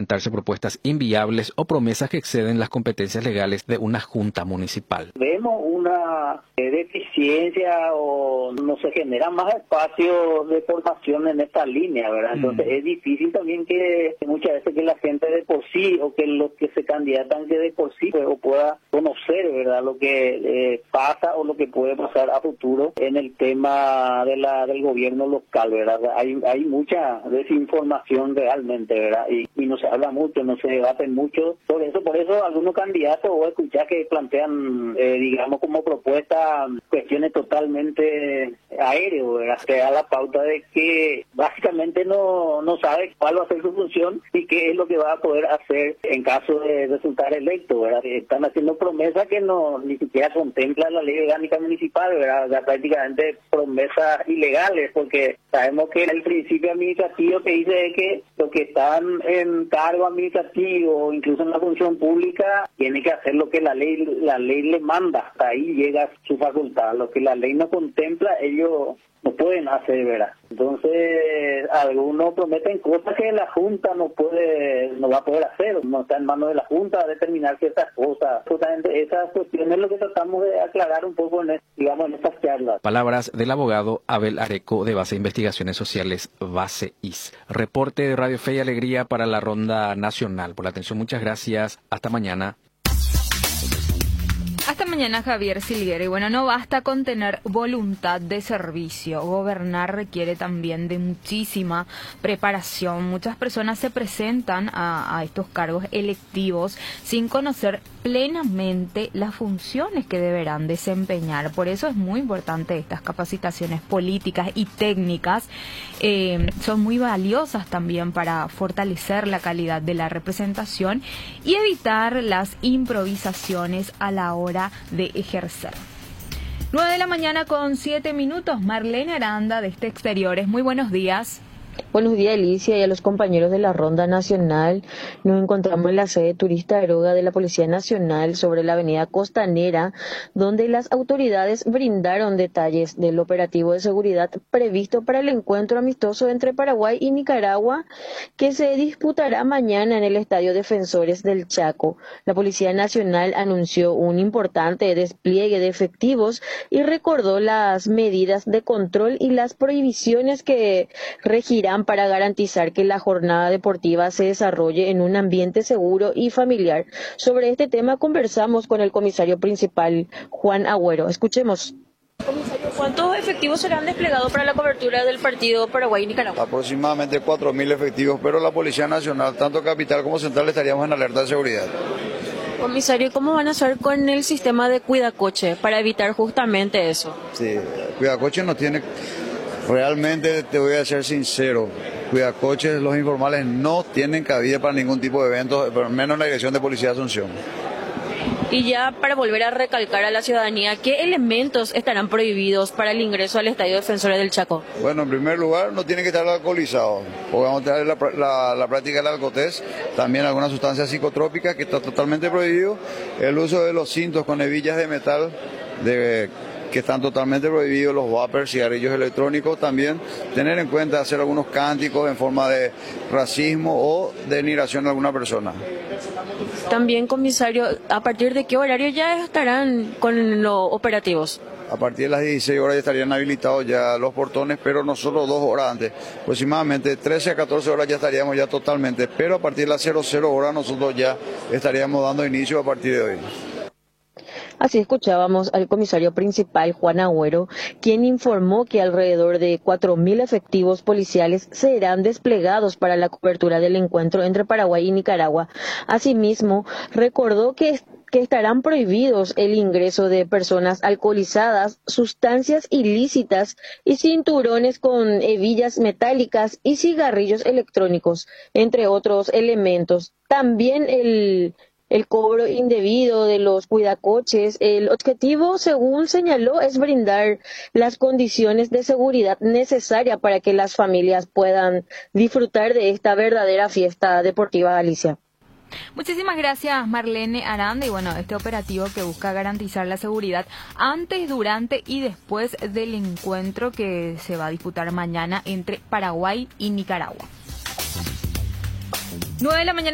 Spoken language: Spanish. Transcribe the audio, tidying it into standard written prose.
presentarse propuestas inviables o promesas que exceden las competencias legales de una junta municipal. Vemos una deficiencia o no se genera más espacio de formación en esta línea, ¿verdad? Entonces es difícil también que muchas veces que la gente de por sí o que los que se candidatan que de por sí o pueda conocer, ¿verdad? Lo que pasa o lo que puede pasar a futuro en el tema del gobierno local, ¿verdad? Hay mucha desinformación realmente, ¿verdad? Y no se habla mucho, no se debate mucho sobre eso. Por eso algunos candidatos o escuchar que plantean, digamos, como propuesta cuestiones totalmente aéreas, ¿verdad? Que da la pauta de que básicamente no sabe cuál va a ser su función y qué es lo que va a poder hacer en caso de resultar electo, ¿verdad? Están haciendo promesas que no ni siquiera contempla la ley orgánica municipal, ¿verdad? Ya prácticamente promesas ilegales, porque sabemos que el principio administrativo que dice que los que están en cargo administrativo, incluso en la función pública, tienen que hacer lo que la ley les manda. Hasta ahí llega su facultad. Lo que la ley no contempla, ellos no pueden hacer, ¿verdad? Entonces, algunos prometen cosas que la Junta no va a poder hacer, no está en manos de la Junta determinar ciertas cosas. Justamente esas cuestiones es lo que tratamos de aclarar un poco en estas charlas. Palabras del abogado Abel Areco de Base de Investigaciones Sociales, Base IS. Reporte de Radio Fe y Alegría para la Ronda Nacional. Por la atención, muchas gracias. Hasta mañana. Hasta mañana, Javier Silguero. Y bueno, no basta con tener voluntad de servicio. Gobernar requiere también de muchísima preparación. Muchas personas se presentan a estos cargos electivos sin conocer plenamente las funciones que deberán desempeñar. Por eso es muy importante estas capacitaciones políticas y técnicas. Son muy valiosas también para fortalecer la calidad de la representación y evitar las improvisaciones a la hora de ejercer. 9:07 a.m. Marlene Aranda de Exteriores. Muy buenos días. Buenos días, Alicia, y a los compañeros de la Ronda Nacional. Nos encontramos en la sede turista Aroga de la Policía Nacional sobre la avenida Costanera, donde las autoridades brindaron detalles del operativo de seguridad previsto para el encuentro amistoso entre Paraguay y Nicaragua, que se disputará mañana en el Estadio Defensores del Chaco. La Policía Nacional anunció un importante despliegue de efectivos y recordó las medidas de control y las prohibiciones que regirán para garantizar que la jornada deportiva se desarrolle en un ambiente seguro y familiar. Sobre este tema conversamos con el comisario principal, Juan Agüero. Escuchemos. Comisario, ¿cuántos efectivos serán desplegados para la cobertura del partido Paraguay y Nicaragua? Aproximadamente 4.000 efectivos, pero la Policía Nacional, tanto capital como central, estaríamos en alerta de seguridad. Comisario, ¿cómo van a hacer con el sistema de cuidacoche para evitar justamente eso? Sí, cuidacoche no tiene... Realmente te voy a ser sincero, cuidacoches, los informales no tienen cabida para ningún tipo de evento, menos en la Dirección de Policía de Asunción. Y ya para volver a recalcar a la ciudadanía, ¿qué elementos estarán prohibidos para el ingreso al Estadio Defensores del Chaco? Bueno, en primer lugar, no tiene que estar alcoholizado, porque vamos a tener la práctica del alcotés, también algunas sustancias psicotrópicas que está totalmente prohibido, el uso de los cintos con hebillas de metal, que están totalmente prohibidos, los vapers, cigarrillos electrónicos, también tener en cuenta hacer algunos cánticos en forma de racismo o denigración de alguna persona. También, comisario, ¿a partir de qué horario ya estarán con los operativos? A partir de las 16 horas ya estarían habilitados ya los portones, pero nosotros 2 horas antes, aproximadamente 13 a 14 horas ya estaríamos ya totalmente, pero a partir de las 00 horas nosotros ya estaríamos dando inicio a partir de hoy. Así escuchábamos al comisario principal, Juan Agüero, quien informó que alrededor de 4.000 efectivos policiales serán desplegados para la cobertura del encuentro entre Paraguay y Nicaragua. Asimismo, recordó que estarán prohibidos el ingreso de personas alcoholizadas, sustancias ilícitas y cinturones con hebillas metálicas y cigarrillos electrónicos, entre otros elementos. También el cobro indebido de los cuidacoches. El objetivo, según señaló, es brindar las condiciones de seguridad necesarias para que las familias puedan disfrutar de esta verdadera fiesta deportiva, Alicia. Muchísimas gracias, Marlene Aranda. Y bueno, este operativo que busca garantizar la seguridad antes, durante y después del encuentro que se va a disputar mañana entre Paraguay y Nicaragua. 9:00 a.m.